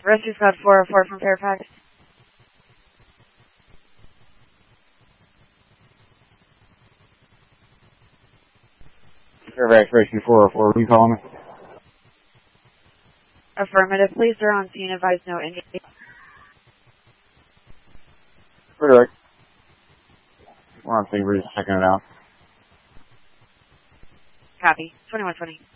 Rescue Squad 404 from Fairfax. Fairfax Rescue 404, are you calling me? Affirmative. Police are on scene. Advise no injury. Correct. We're on scene. We're just checking it out. Copy. 2120.